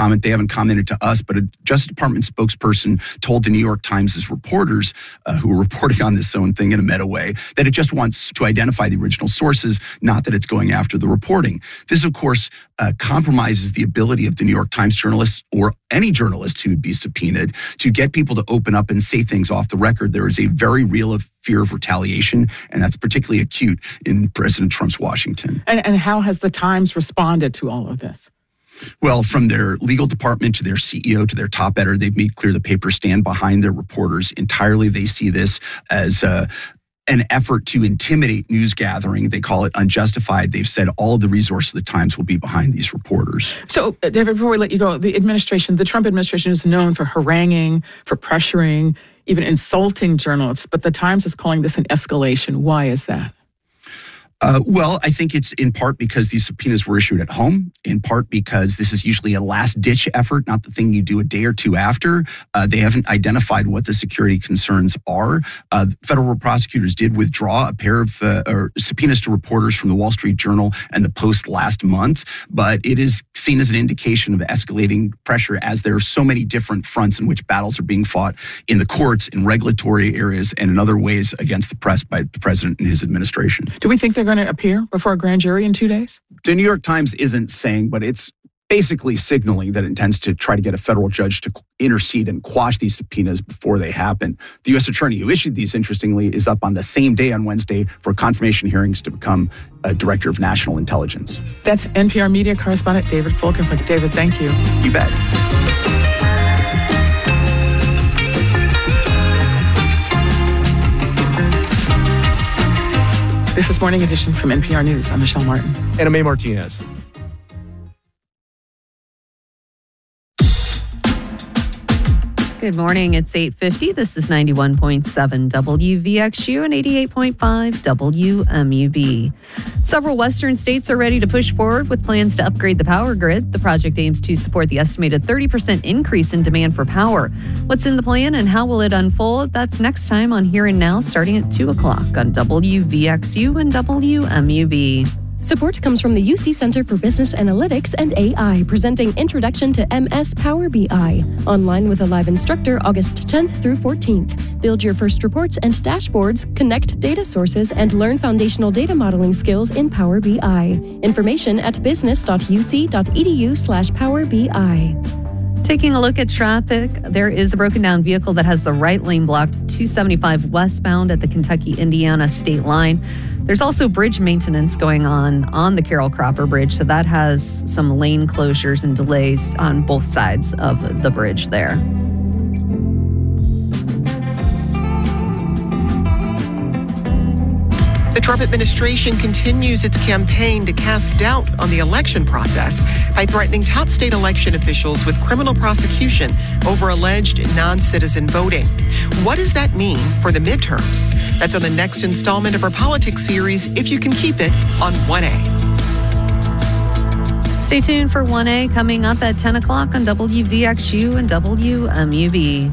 comment. They haven't commented to us, but a Justice Department spokesperson told the New York Times' reporters who were reporting on this own thing in a meta way that it just wants to identify the original sources, not that it's going after the reporting. This, of course, compromises the ability of the New York Times journalists or any journalist who would be subpoenaed to get people to open up and say things off the record. There is a very real fear of retaliation, and that's particularly acute in President Trump's Washington. And how has the Times responded to all of this? Well, from their legal department to their CEO to their top editor, they've made clear the paper stand behind their reporters entirely. They see this as an effort to intimidate news gathering. They call it unjustified. They've said all of the resources of the Times will be behind these reporters. So, David, before we let you go, the Trump administration is known for haranguing, for pressuring, even insulting journalists, but the Times is calling this an escalation. Why is that? Well, I think it's in part because these subpoenas were issued at home, in part because this is usually a last-ditch effort, not the thing you do a day or two after. They haven't identified what the security concerns are. Federal prosecutors did withdraw a pair of subpoenas to reporters from the Wall Street Journal and the Post last month, but it is seen as an indication of escalating pressure as there are so many different fronts in which battles are being fought in the courts, in regulatory areas, and in other ways against the press by the president and his administration. Do we think they're going to appear before a grand jury in 2 days? The New York Times isn't saying, but it's basically signaling that it intends to try to get a federal judge to intercede and quash these subpoenas before they happen. The U.S. attorney who issued these, interestingly, is up on the same day on Wednesday for confirmation hearings to become a director of national intelligence. That's NPR media correspondent David Folkenflik. David, thank you. You bet. This is Morning Edition from NPR News. I'm Michelle Martin. And I'm A. Martinez. Good morning. It's 8:50. This is 91.7 WVXU and 88.5 WMUB. Several western states are ready to push forward with plans to upgrade the power grid. The project aims to support the estimated 30% increase in demand for power. What's in the plan and how will it unfold? That's next time on Here and Now, starting at 2 o'clock on WVXU and WMUB. Support comes from the UC Center for Business Analytics and AI, presenting Introduction to MS Power BI. Online with a live instructor August 10th through 14th. Build your first reports and dashboards, connect data sources, and learn foundational data modeling skills in Power BI. Information at business.uc.edu/Power BI. Taking a look at traffic, there is a broken down vehicle that has the right lane blocked 275 westbound at the Kentucky-Indiana state line. There's also bridge maintenance going on the Carroll Cropper Bridge, so that has some lane closures and delays on both sides of the bridge there. The Trump administration continues its campaign to cast doubt on the election process by threatening top state election officials with criminal prosecution over alleged non-citizen voting. What does that mean for the midterms? That's on the next installment of our politics series, If You Can Keep It, on 1A. Stay tuned for 1A coming up at 10 o'clock on WVXU and WMUB.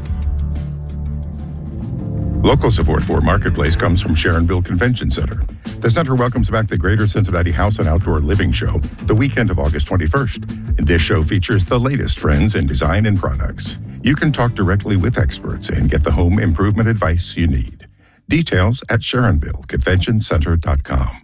Local support for Marketplace comes from Sharonville Convention Center. The center welcomes back the Greater Cincinnati House and Outdoor Living Show the weekend of August 21st. And this show features the latest trends in design and products. You can talk directly with experts and get the home improvement advice you need. Details at SharonvilleConventionCenter.com.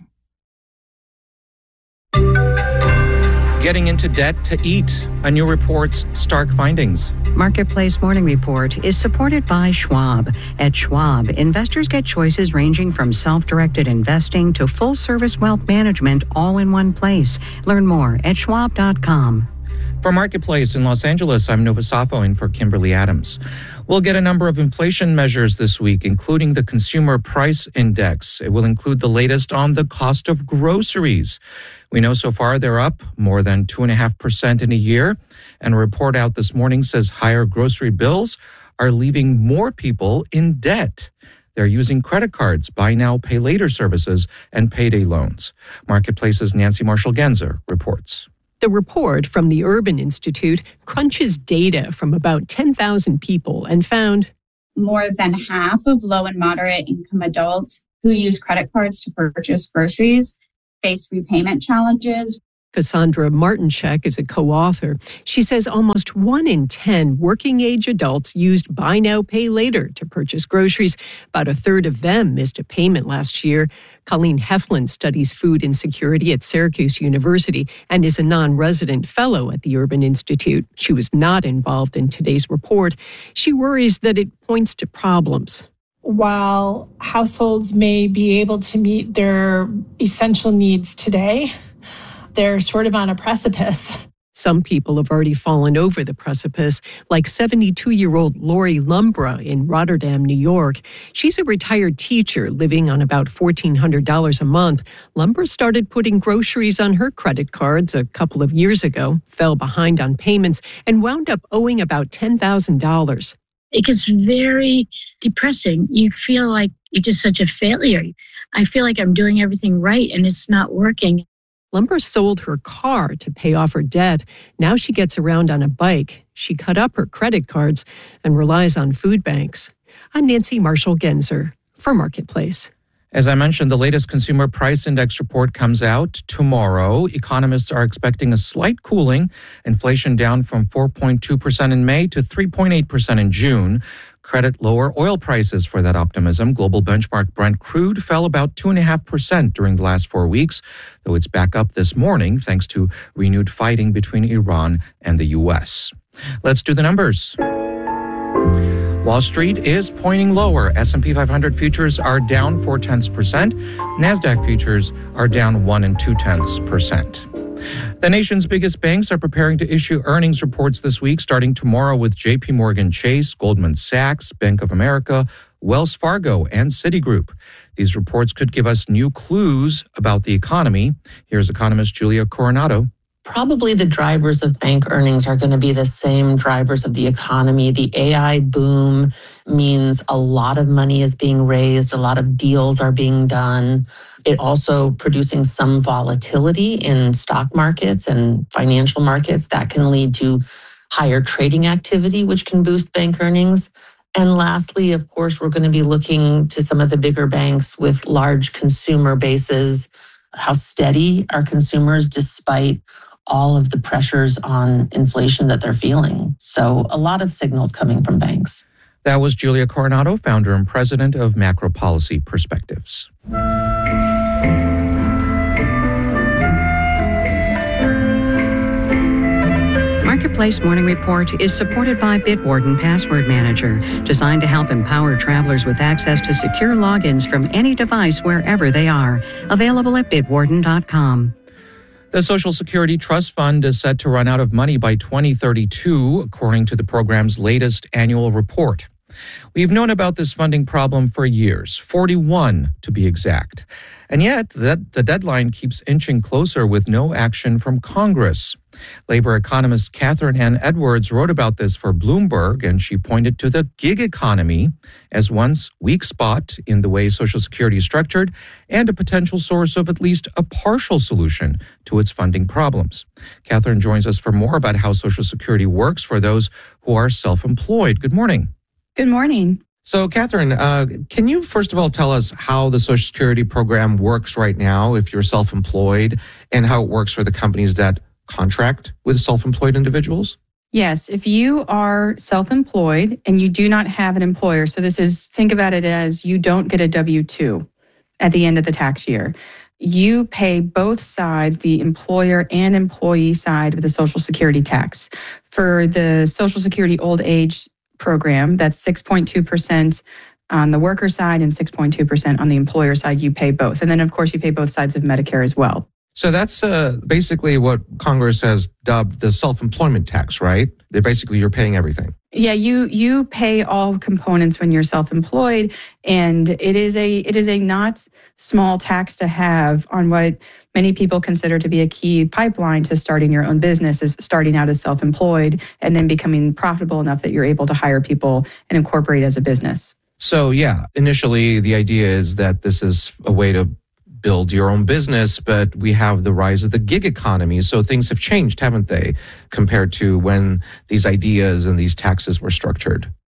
Getting into debt to eat. A new report's stark findings. Marketplace Morning Report is supported by Schwab. At Schwab, investors get choices ranging from self-directed investing to full-service wealth management all in one place. Learn more at schwab.com. For Marketplace in Los Angeles, I'm Nova Safo in for Kimberly Adams. We'll get a number of inflation measures this week, including the Consumer Price Index. It will include the latest on the cost of groceries. We know so far they're up more than 2.5% in a year. And a report out this morning says higher grocery bills are leaving more people in debt. They're using credit cards, buy now, pay later services, and payday loans. Marketplace's Nancy Marshall-Genzer reports. The report from the Urban Institute crunches data from about 10,000 people and found more than half of low and moderate income adults who use credit cards to purchase groceries face repayment challenges. Cassandra Martinchek is a co-author. She says almost 1 in 10 working-age adults used Buy Now, Pay Later to purchase groceries. About a third of them missed a payment last year. Colleen Heflin studies food insecurity at Syracuse University and is a non-resident fellow at the Urban Institute. She was not involved in today's report. She worries that it points to problems. While households may be able to meet their essential needs today, they're sort of on a precipice. Some people have already fallen over the precipice, like 72-year-old Lori Lumbra in Rotterdam, New York. She's a retired teacher living on about $1,400 a month. Lumbra started putting groceries on her credit cards a couple of years ago, fell behind on payments, and wound up owing about $10,000. It gets very depressing. You feel like you're just such a failure. I feel like I'm doing everything right and it's not working. Lumbra sold her car to pay off her debt. Now she gets around on a bike. She cut up her credit cards and relies on food banks. I'm Nancy Marshall-Genzer for Marketplace. As I mentioned, the latest Consumer Price Index report comes out tomorrow. Economists are expecting a slight cooling, inflation down from 4.2% in May to 3.8% in June. Credit lower oil prices for that optimism. Global benchmark Brent crude fell about 2.5% during the last 4 weeks, though it's back up this morning thanks to renewed fighting between Iran and the U.S. Let's do the numbers. Wall Street is pointing lower. S&P 500 futures are down 0.4%. NASDAQ futures are down 1.2%. The nation's biggest banks are preparing to issue earnings reports this week, starting tomorrow with J.P. Morgan Chase, Goldman Sachs, Bank of America, Wells Fargo, and Citigroup. These reports could give us new clues about the economy. Here's economist Julia Coronado. Probably the drivers of bank earnings are going to be the same drivers of the economy. The AI boom means a lot of money is being raised, a lot of deals are being done. It also producing some volatility in stock markets and financial markets that can lead to higher trading activity, which can boost bank earnings. And lastly, of course, we're going to be looking to some of the bigger banks with large consumer bases. How steady are consumers despite all of the pressures on inflation that they're feeling? So a lot of signals coming from banks. That was Julia Coronado, founder and president of Macro Policy Perspectives. Marketplace Morning Report is supported by Bitwarden Password Manager, designed to help empower travelers with access to secure logins from any device wherever they are. Available at bitwarden.com. The Social Security Trust Fund is set to run out of money by 2032, according to the program's latest annual report. We've known about this funding problem for years, 41 to be exact. And yet, the deadline keeps inching closer with no action from Congress. Labor economist Catherine Ann Edwards wrote about this for Bloomberg, and she pointed to the gig economy as one weak spot in the way Social Security is structured and a potential source of at least a partial solution to its funding problems. Catherine joins us for more about how Social Security works for those who are self-employed. Good morning. Good morning. So, Catherine, can you first of all tell us how the Social Security program works right now if you're self-employed and how it works for the companies that contract with self-employed individuals? Yes, if you are self-employed and you do not have an employer, so think about it as you don't get a W-2 at the end of the tax year. You pay both sides, the employer and employee side of the Social Security tax. For the Social Security old age program, that's 6.2% on the worker side and 6.2% on the employer side. You pay both. And then, of course, you pay both sides of Medicare as well. So that's basically what Congress has dubbed the self-employment tax, right? You're paying everything. Yeah, you pay all components when you're self-employed, and it is a not small tax to have on what many people consider to be a key pipeline to starting your own business, is starting out as self-employed and then becoming profitable enough that you're able to hire people and incorporate as a business. So yeah, initially the idea is that this is a way to build your own business, but we have the rise of the gig economy. So things have changed, haven't they, compared to when these ideas and these taxes were structured?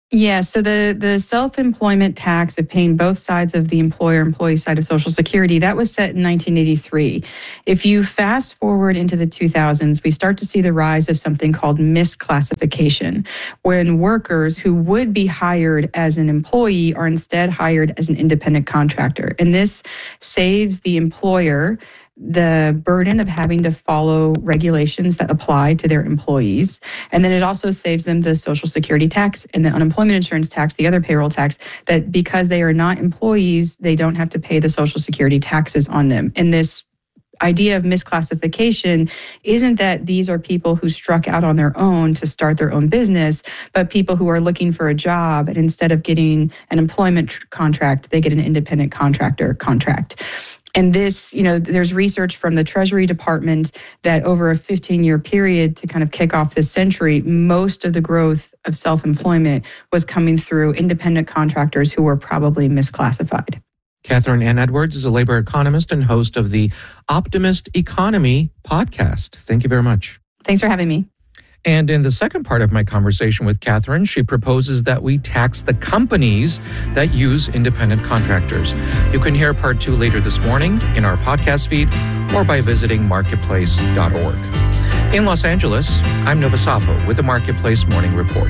Yeah, so the self-employment tax of paying both sides of the employer-employee side of Social Security, that was set in 1983. If you fast forward into the 2000s, we start to see the rise of something called misclassification, when workers who would be hired as an employee are instead hired as an independent contractor. And this saves the employer the burden of having to follow regulations that apply to their employees. And then it also saves them the Social Security tax and the unemployment insurance tax, the other payroll tax, that because they are not employees, they don't have to pay the Social Security taxes on them. And this idea of misclassification isn't that these are people who struck out on their own to start their own business, but people who are looking for a job, and instead of getting an employment contract, they get an independent contractor contract. And this, there's research from the Treasury Department that over a 15-year period to kind of kick off this century, most of the growth of self-employment was coming through independent contractors who were probably misclassified. Catherine Ann Edwards is a labor economist and host of the Optimist Economy podcast. Thank you very much. Thanks for having me. And in the second part of my conversation with Catherine, she proposes that we tax the companies that use independent contractors. You can hear part 2 later this morning in our podcast feed or by visiting marketplace.org. In Los Angeles, I'm Nova Safo with the Marketplace Morning Report.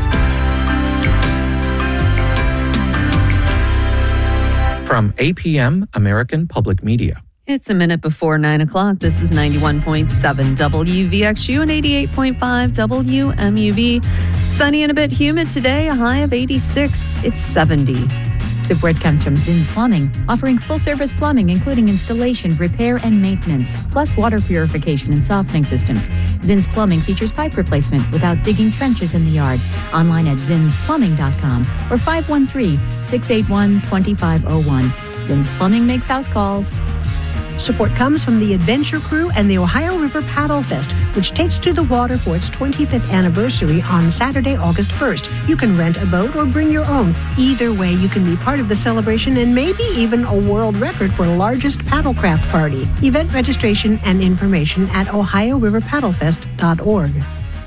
From APM, American Public Media. It's a minute before 9 o'clock. This is 91.7 WVXU and 88.5 WMUV. Sunny and a bit humid today, a high of 86. It's 70. Support comes from Zinn's Plumbing, offering full-service plumbing, including installation, repair, and maintenance, plus water purification and softening systems. Zinn's Plumbing features pipe replacement without digging trenches in the yard. Online at zinnsplumbing.com or 513-681-2501. Zinn's Plumbing makes house calls. Support comes from the Adventure Crew and the Ohio River Paddle Fest, which takes to the water for its 25th anniversary on Saturday, August 1st. You can rent a boat or bring your own. Either way, you can be part of the celebration and maybe even a world record for largest paddlecraft party. Event registration and information at ohioriverpaddlefest.org.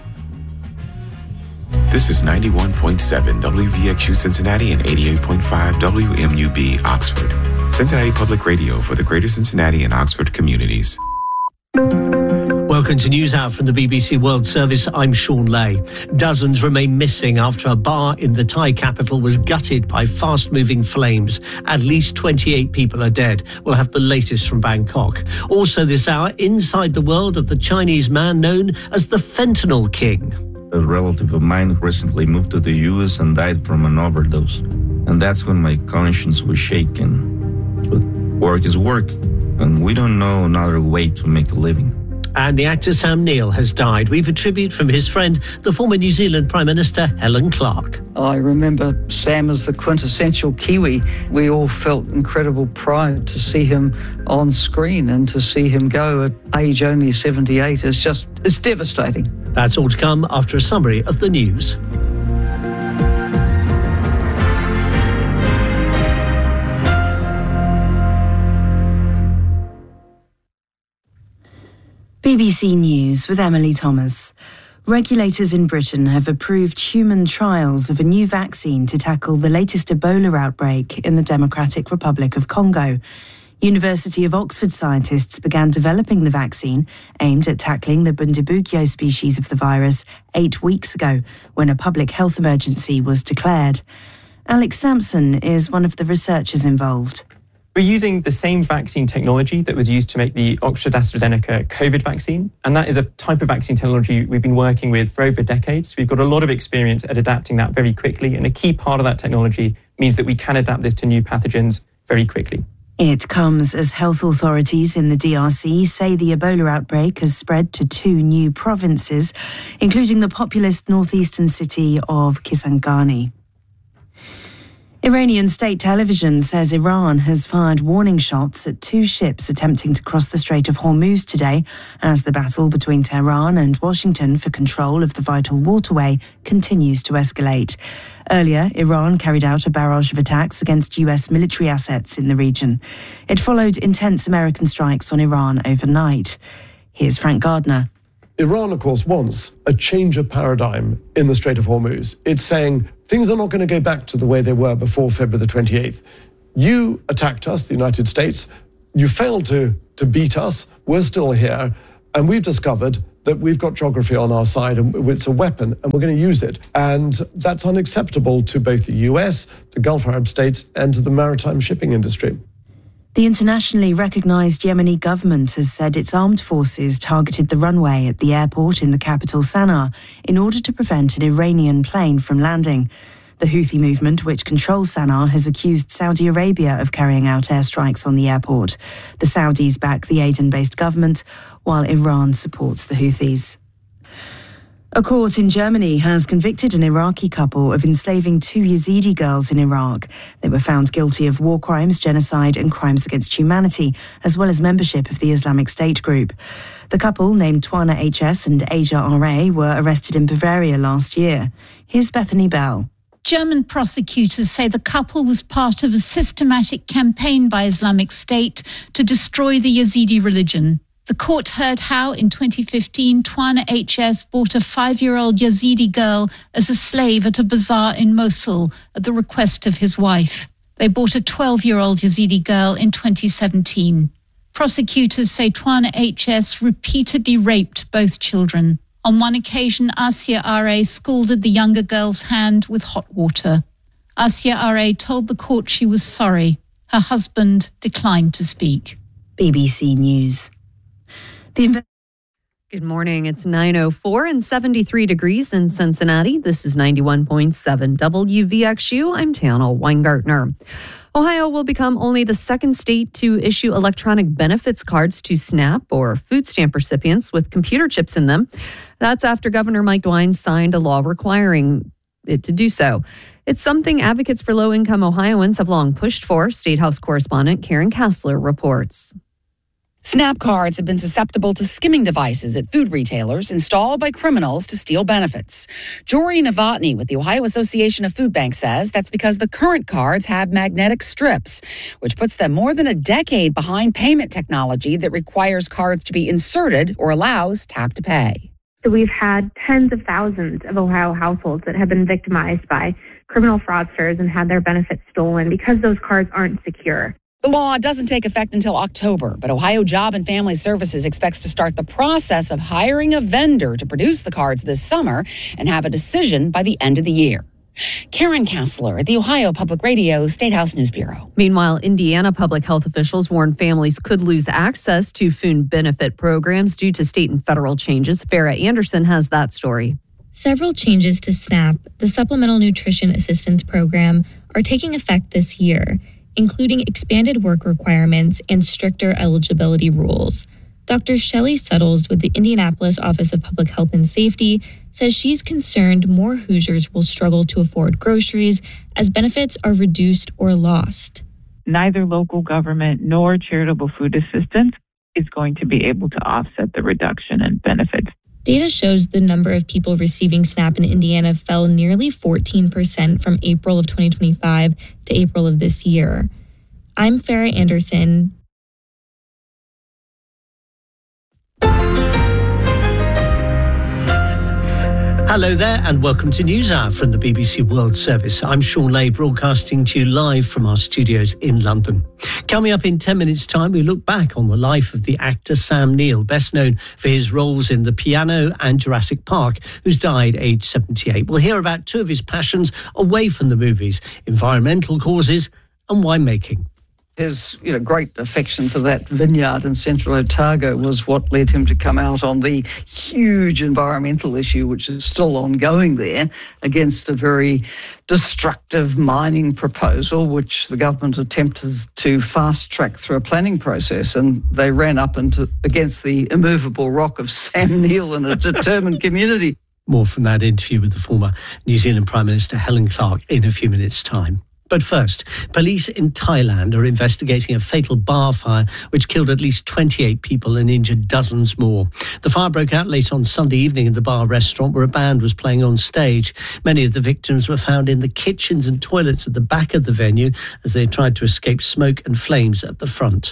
This is 91.7 WVXU Cincinnati and 88.5 WMUB Oxford. Cincinnati Public Radio for the greater Cincinnati and Oxford communities. Welcome to News Hour from the BBC World Service. I'm Sean Lay. Dozens remain missing after a bar in the Thai capital was gutted by fast-moving flames. At least 28 people are dead. We'll have the latest from Bangkok. Also this hour, inside the world of the Chinese man known as the Fentanyl King. A relative of mine recently moved to the U.S. and died from an overdose. And that's when my conscience was shaken. But work is work, and we don't know another way to make a living. And the actor Sam Neill has died. We've a tribute from his friend, the former New Zealand Prime Minister Helen Clark. I remember Sam as the quintessential Kiwi. We all felt incredible pride to see him on screen, and to see him go at age only 78 it's devastating. That's all to come after a summary of the news. BBC News with Emily Thomas. Regulators in Britain have approved human trials of a new vaccine to tackle the latest Ebola outbreak in the Democratic Republic of Congo. University of Oxford scientists began developing the vaccine aimed at tackling the Bundibugyo species of the virus 8 weeks ago, when a public health emergency was declared. Alex Sampson is one of the researchers involved. We're using the same vaccine technology that was used to make the Oxford-AstraZeneca COVID vaccine, and that is a type of vaccine technology we've been working with for over decades. We've got a lot of experience at adapting that very quickly, and a key part of that technology means that we can adapt this to new pathogens very quickly. It comes as health authorities in the DRC say the Ebola outbreak has spread to 2 new provinces, including the populous northeastern city of Kisangani. Iranian state television says Iran has fired warning shots at 2 ships attempting to cross the Strait of Hormuz today, as the battle between Tehran and Washington for control of the vital waterway continues to escalate. Earlier, Iran carried out a barrage of attacks against US military assets in the region. It followed intense American strikes on Iran overnight. Here's Frank Gardner. Iran, of course, wants a change of paradigm in the Strait of Hormuz. It's saying things are not going to go back to the way they were before February the 28th. You attacked us, the United States. You failed to beat us. We're still here. And we've discovered that we've got geography on our side, and it's a weapon, and we're going to use it. And that's unacceptable to both the US, the Gulf Arab states, and to the maritime shipping industry. The internationally recognised Yemeni government has said its armed forces targeted the runway at the airport in the capital Sana'a in order to prevent an Iranian plane from landing. The Houthi movement, which controls Sana'a, has accused Saudi Arabia of carrying out airstrikes on the airport. The Saudis back the Aden-based government, while Iran supports the Houthis. A court in Germany has convicted an Iraqi couple of enslaving 2 Yazidi girls in Iraq. They were found guilty of war crimes, genocide and crimes against humanity, as well as membership of the Islamic State group. The couple, named Twana H.S. and Asia R.A., were arrested in Bavaria last year. Here's Bethany Bell. German prosecutors say the couple was part of a systematic campaign by Islamic State to destroy the Yazidi religion. The court heard how, in 2015, Twana H.S. bought a 5-year-old Yazidi girl as a slave at a bazaar in Mosul at the request of his wife. They bought a 12-year-old Yazidi girl in 2017. Prosecutors say Twana H.S. repeatedly raped both children. On one occasion, Asia R.A. scalded the younger girl's hand with hot water. Asia R.A. told the court she was sorry. Her husband declined to speak. BBC News. Good morning. It's 9:04 and 73 degrees in Cincinnati. This is 91.7 WVXU. I'm Tana Weingartner. Ohio will become only the second state to issue electronic benefits cards to SNAP or food stamp recipients with computer chips in them. That's after Governor Mike DeWine signed a law requiring it to do so. It's something advocates for low-income Ohioans have long pushed for. State House correspondent Karen Kassler reports. SNAP cards have been susceptible to skimming devices at food retailers installed by criminals to steal benefits. Jory Novotny with the Ohio Association of Food Banks says that's because the current cards have magnetic strips, which puts them more than a decade behind payment technology that requires cards to be inserted or allows tap to pay. So we've had tens of thousands of Ohio households that have been victimized by criminal fraudsters and had their benefits stolen because those cards aren't secure. The law doesn't take effect until October, but Ohio Job and Family Services expects to start the process of hiring a vendor to produce the cards this summer and have a decision by the end of the year. Karen Kassler at the Ohio Public Radio State House News Bureau. Meanwhile, Indiana public health officials warn families could lose access to food benefit programs due to state and federal changes. Farrah Anderson has that story. Several changes to SNAP, the Supplemental Nutrition Assistance Program, are taking effect this year, including expanded work requirements and stricter eligibility rules. Dr. Shelley Suttles with the Indianapolis Office of Public Health and Safety says she's concerned more Hoosiers will struggle to afford groceries as benefits are reduced or lost. Neither local government nor charitable food assistance is going to be able to offset the reduction in benefits. Data shows the number of people receiving SNAP in Indiana fell nearly 14% from April of 2025 to April of this year. I'm Farrah Anderson. Hello there and welcome to NewsHour from the BBC World Service. I'm Sean Lay, broadcasting to you live from our studios in London. Coming up in 10 minutes' time, we look back on the life of the actor Sam Neill, best known for his roles in The Piano and Jurassic Park, who's died aged 78. We'll hear about two of his passions away from the movies, environmental causes and winemaking. His great affection for that vineyard in central Otago was what led him to come out on the huge environmental issue, which is still ongoing there, against a very destructive mining proposal, which the government attempted to fast-track through a planning process. And they ran up against the immovable rock of Sam Neill and a determined community. More from that interview with the former New Zealand Prime Minister Helen Clark in a few minutes' time. But first, police in Thailand are investigating a fatal bar fire which killed at least 28 people and injured dozens more. The fire broke out late on Sunday evening in the bar restaurant where a band was playing on stage. Many of the victims were found in the kitchens and toilets at the back of the venue as they tried to escape smoke and flames at the front.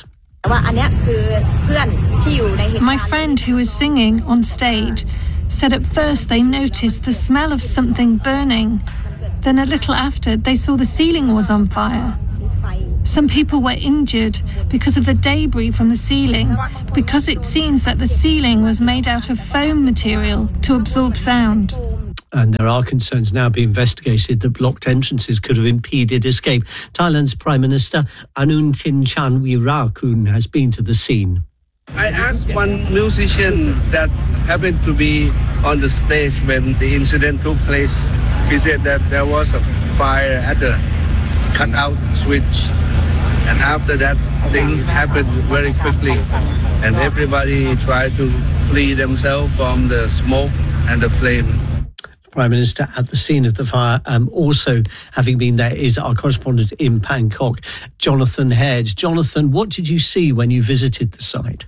My friend who was singing on stage said at first they noticed the smell of something burning. Then a little after, they saw the ceiling was on fire. Some people were injured because of the debris from the ceiling, because it seems that the ceiling was made out of foam material to absorb sound. And there are concerns now being investigated that blocked entrances could have impeded escape. Thailand's Prime Minister Anutin Chanvirakul has been to the scene. I asked one musician that happened to be on the stage when the incident took place. He said that there was a fire at the cutout switch. And after that, things happened very quickly. And everybody tried to flee themselves from the smoke and the flame. Prime Minister at the scene of the fire, also having been there, is our correspondent in Bangkok, Jonathan Head. Jonathan, what did you see when you visited the site?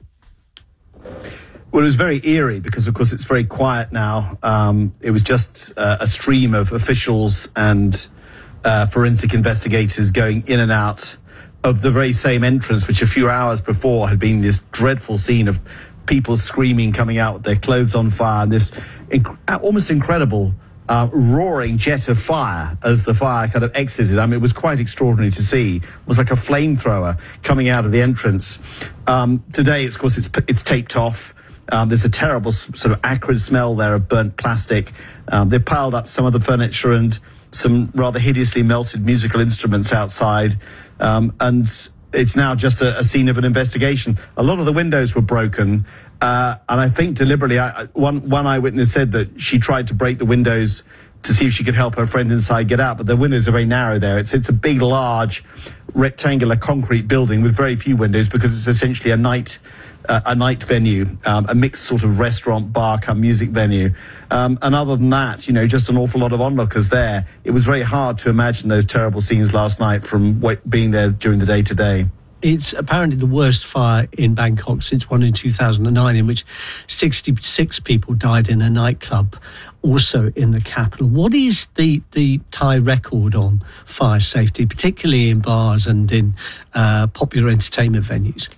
Well, it was very eerie because, of course, it's very quiet now. It was just a stream of officials and forensic investigators going in and out of the very same entrance, which a few hours before had been this dreadful scene of people screaming, coming out with their clothes on fire, and this almost incredible roaring jet of fire as the fire kind of exited. I mean, it was quite extraordinary to see. It was like a flamethrower coming out of the entrance. Today, of course, it's taped off. There's a terrible sort of acrid smell there of burnt plastic. They've piled up some of the furniture and some rather hideously melted musical instruments outside. And it's now just a scene of an investigation. A lot of the windows were broken. And I think deliberately, one eyewitness said that she tried to break the windows to see if she could help her friend inside get out, but the windows are very narrow there. It's a big, large, rectangular concrete building with very few windows because it's essentially a night venue, a mixed sort of restaurant, bar, come music venue. And other than that, just an awful lot of onlookers there. It was very hard to imagine those terrible scenes last night from being there during the day today. It's apparently the worst fire in Bangkok since one in 2009, in which 66 people died in a nightclub, also in the capital. What is the Thai record on fire safety, particularly in bars and in popular entertainment venues?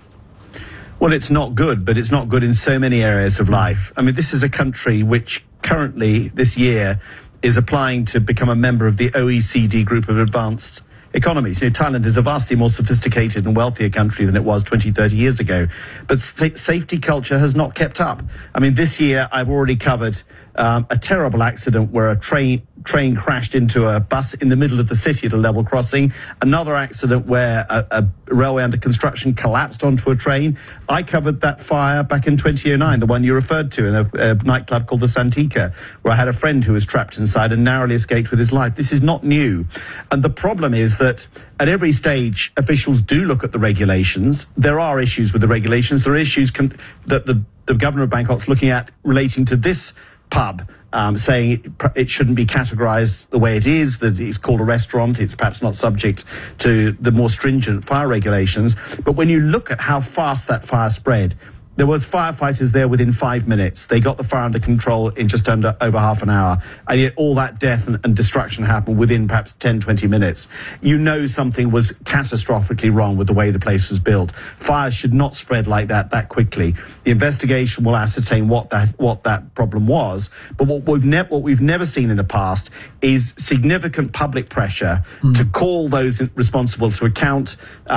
Well, it's not good, but it's not good in so many areas of life. I mean, this is a country which currently, this year, is applying to become a member of the OECD group of advanced economies. Thailand is a vastly more sophisticated and wealthier country than it was 20, 30 years ago. But safety culture has not kept up. I mean, this year I've already covered a terrible accident where a train crashed into a bus in the middle of the city at a level crossing. Another accident where a railway under construction collapsed onto a train. I covered that fire back in 2009, the one you referred to, in a nightclub called the Santika, where I had a friend who was trapped inside and narrowly escaped with his life. This is not new. And the problem is that at every stage, officials do look at the regulations. There are issues with the regulations. There are issues that the governor of Bangkok's looking at relating to this pub, saying it shouldn't be categorized the way it is, that it's called a restaurant, it's perhaps not subject to the more stringent fire regulations. But when you look at how fast that fire spread, there was firefighters there within 5 minutes. They got the fire under control in just over half an hour. And yet all that death and destruction happened within perhaps 10, 20 minutes. You know something was catastrophically wrong with the way the place was built. Fires should not spread like that quickly. The investigation will ascertain what that problem was. But what we've never seen in the past is significant public pressure to call those responsible to account,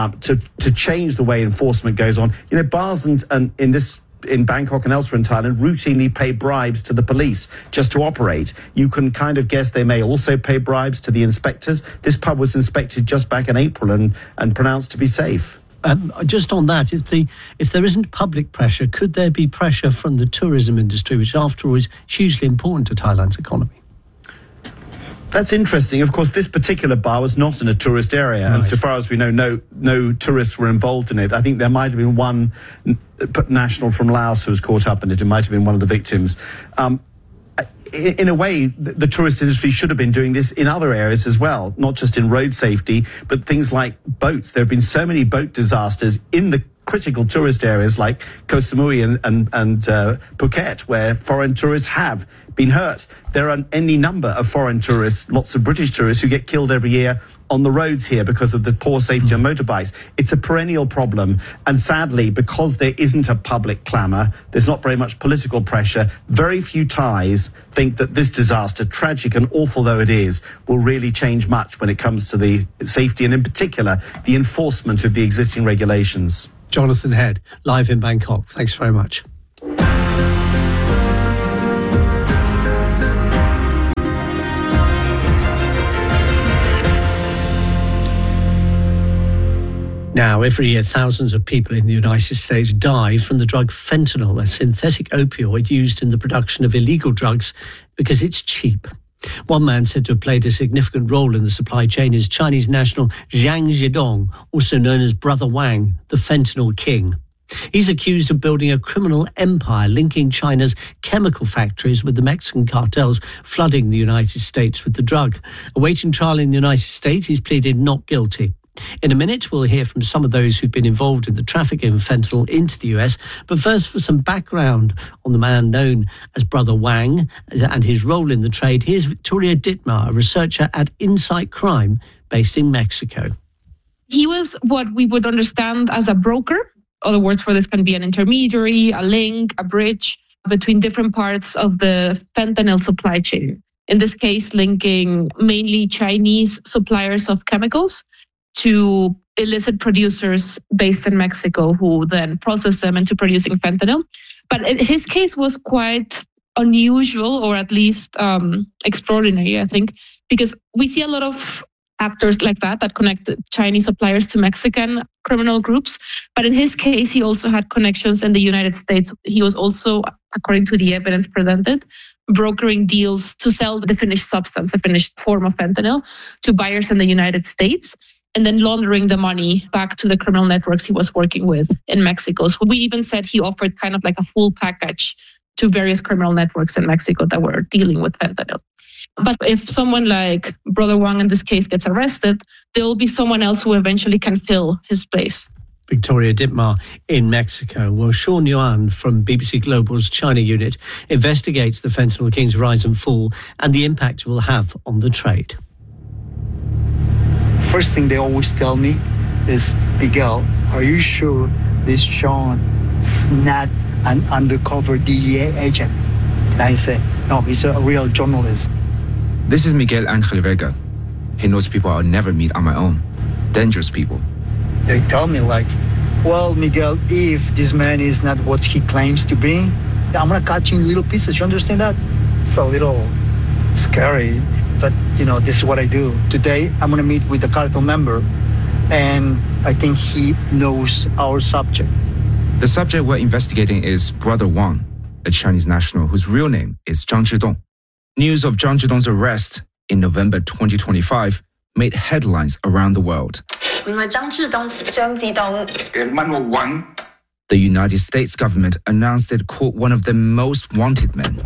to change the way enforcement goes on. Bars and in Bangkok and elsewhere in Thailand routinely pay bribes to the police just to operate. You can kind of guess they may also pay bribes to the inspectors. This pub was inspected just back in April and pronounced to be safe. Just on that, if there isn't public pressure, could there be pressure from the tourism industry, which after all is hugely important to Thailand's economy? That's interesting. Of course, this particular bar was not in a tourist area, right. And so far as we know, no tourists were involved in it. I think there might have been one national from Laos who was caught up in it. It might have been one of the victims. In a way, the tourist industry should have been doing this in other areas as well, not just in road safety, but things like boats. There have been so many boat disasters in the critical tourist areas like Koh Samui and Phuket, where foreign tourists have been hurt. There are any number of foreign tourists, lots of British tourists, who get killed every year on the roads here because of the poor safety on motorbikes. It's a perennial problem. And sadly, because there isn't a public clamour, there's not very much political pressure, very few Thais think that this disaster, tragic and awful though it is, will really change much when it comes to the safety and in particular the enforcement of the existing regulations. Jonathan Head, live in Bangkok. Thanks very much. Now, every year, thousands of people in the United States die from the drug fentanyl, a synthetic opioid used in the production of illegal drugs because it's cheap. One man said to have played a significant role in the supply chain is Chinese national Zhang Zhidong, also known as Brother Wang, the fentanyl king. He's accused of building a criminal empire linking China's chemical factories with the Mexican cartels flooding the United States with the drug. Awaiting trial in the United States, he's pleaded not guilty. In a minute, we'll hear from some of those who've been involved in the trafficking of fentanyl into the US. But first, for some background on the man known as Brother Wang and his role in the trade, here's Victoria Dittmar, a researcher at Insight Crime based in Mexico. He was what we would understand as a broker. Other words for this can be an intermediary, a link, a bridge between different parts of the fentanyl supply chain. In this case, linking mainly Chinese suppliers of chemicals to illicit producers based in Mexico who then process them into producing fentanyl. But his case was quite unusual, or at least extraordinary, I think, because we see a lot of actors like that connect Chinese suppliers to Mexican criminal groups. But in his case, he also had connections in the United States. He was also, according to the evidence presented, brokering deals to sell the finished substance, the finished form of fentanyl, to buyers in the United States, and then laundering the money back to the criminal networks he was working with in Mexico. So we even said he offered kind of like a full package to various criminal networks in Mexico that were dealing with fentanyl. But if someone like Brother Wang in this case gets arrested, there will be someone else who eventually can fill his place. Victoria Dittmar in Mexico. Well, Sean Yuan from BBC Global's China unit investigates the fentanyl king's rise and fall and the impact it will have on the trade. First thing they always tell me is, Miguel, are you sure this Sean is not an undercover DEA agent? And I say, no, he's a real journalist. This is Miguel Angel Vega. He knows people I'll never meet on my own. Dangerous people. They tell me like, well, Miguel, if this man is not what he claims to be, I'm going to cut you in little pieces. You understand that? It's a little scary. But, this is what I do. Today, I'm going to meet with the cartel member, and I think he knows our subject. The subject we're investigating is Brother Wang, a Chinese national whose real name is Zhang Zhidong. News of Zhang Zhidong's arrest in November 2025 made headlines around the world. The United States government announced it caught one of the most wanted men.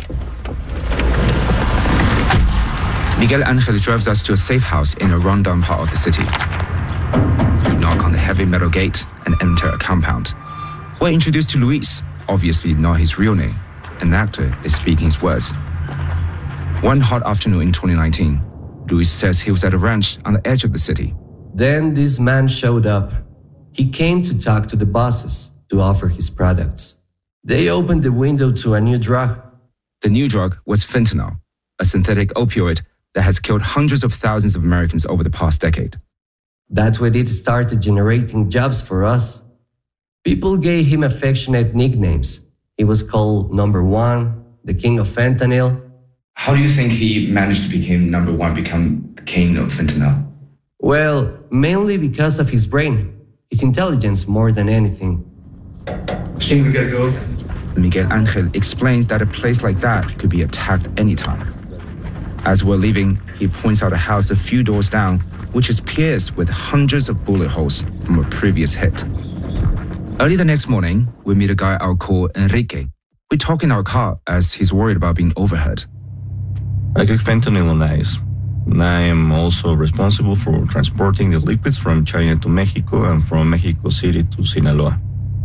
Miguel Angel drives us to a safe house in a rundown part of the city. We knock on the heavy metal gate and enter a compound. We're introduced to Luis, obviously not his real name. An actor is speaking his words. One hot afternoon in 2019, Luis says he was at a ranch on the edge of the city. Then this man showed up. He came to talk to the bosses to offer his products. They opened the window to a new drug. The new drug was fentanyl, a synthetic opioid that has killed hundreds of thousands of Americans over the past decade. That's when it started generating jobs for us. People gave him affectionate nicknames. He was called Number One, the King of Fentanyl. How do you think he managed to become number one, become the king of fentanyl? Well, mainly because of his brain, his intelligence more than anything. I think we gotta go. Miguel Angel explains that a place like that could be attacked anytime. As we're leaving, he points out a house a few doors down, which is pierced with hundreds of bullet holes from a previous hit. Early the next morning, we meet a guy I'll call Enrique. We talk in our car as he's worried about being overheard. I get fentanyl on ice. I am also responsible for transporting the liquids from China to Mexico and from Mexico City to Sinaloa.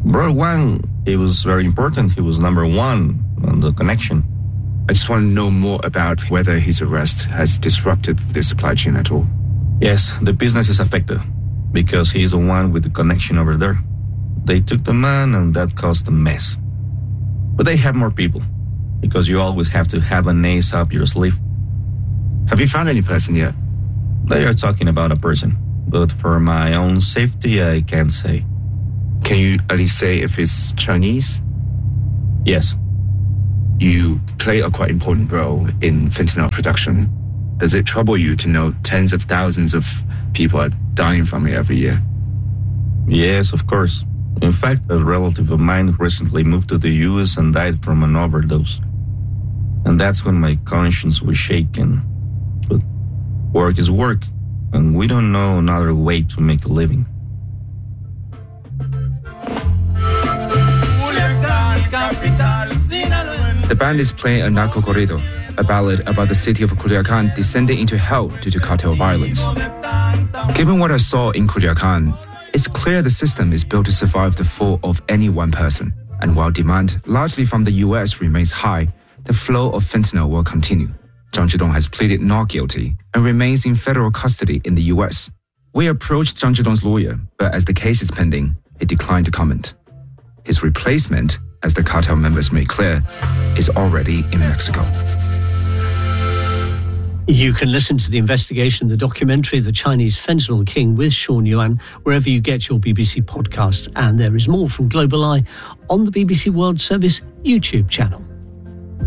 Brother Wang, he was very important. He was number one on the connection. I just want to know more about whether his arrest has disrupted the supply chain at all. Yes, the business is affected because he's the one with the connection over there. They took the man and that caused a mess. But they have more people because you always have to have an ace up your sleeve. Have you found any person yet? They are talking about a person, but for my own safety, I can't say. Can you at least say if it's Chinese? Yes. You play a quite important role in fentanyl production. Does it trouble you to know tens of thousands of people are dying from it every year? Yes, of course. In fact, a relative of mine recently moved to the US and died from an overdose. And that's when my conscience was shaken. But work is work, and we don't know another way to make a living. The band is playing a narco corrido, a ballad about the city of Culiacan descending into hell due to cartel violence. Given what I saw in Culiacan, it's clear the system is built to survive the fall of any one person. And while demand, largely from the US, remains high, the flow of fentanyl will continue. Zhang Zhidong has pleaded not guilty and remains in federal custody in the US. We approached Zhang Zhidong's lawyer, but as the case is pending, he declined to comment. His replacement, as the cartel members made clear, is already in Mexico. You can listen to the investigation, the documentary, The Chinese Fentanyl King with Sean Yuan, wherever you get your BBC podcasts. And there is more from Global Eye on the BBC World Service YouTube channel.